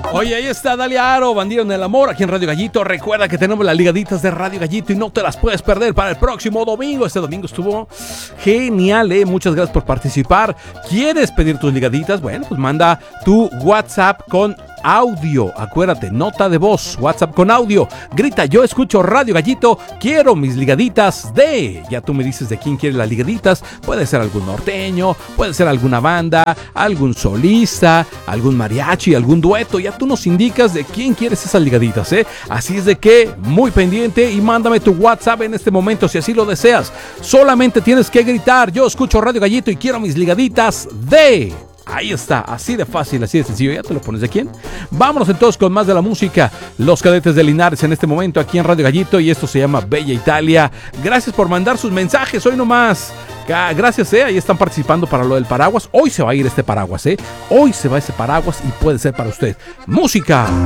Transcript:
Oye, ahí está Dalia Aro, Bandido en el Amor, aquí en Radio Gallito. Recuerda que tenemos las ligaditas de Radio Gallito y no te las puedes perder para el próximo domingo. Este domingo estuvo genial, muchas gracias por participar. ¿Quieres pedir tus ligaditas? Bueno, pues manda tu WhatsApp con audio, acuérdate, nota de voz, WhatsApp con audio, grita: yo escucho Radio Gallito, quiero mis ligaditas de... Ya tú me dices de quién quieres las ligaditas, puede ser algún norteño, puede ser alguna banda, algún solista, algún mariachi, algún dueto, ya tú nos indicas de quién quieres esas ligaditas, Así es de que, muy pendiente y mándame tu WhatsApp en este momento si así lo deseas. Solamente tienes que gritar: yo escucho Radio Gallito y quiero mis ligaditas de... Ahí está, así de fácil, así de sencillo. ¿Ya te lo pones de quién? Vámonos entonces con más de la música. Los Cadetes de Linares en este momento aquí en Radio Gallito, y esto se llama Bella Italia. Gracias por mandar sus mensajes hoy nomás. Gracias, ahí están participando para lo del paraguas. Hoy se va a ir este paraguas, Hoy se va ese paraguas y puede ser para usted. ¡Música!